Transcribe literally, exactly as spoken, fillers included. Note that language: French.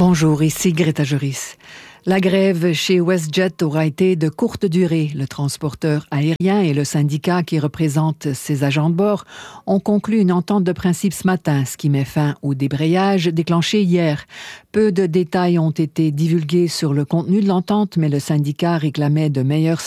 Bonjour, ici Greta Joris. La grève chez WestJet aura été de courte durée. Le transporteur aérien et le syndicat qui représente ses agents de bord ont conclu une entente de principe ce matin, ce qui met fin au débrayage déclenché hier. Peu de détails ont été divulgués sur le contenu de l'entente, mais le syndicat réclamait de meilleurs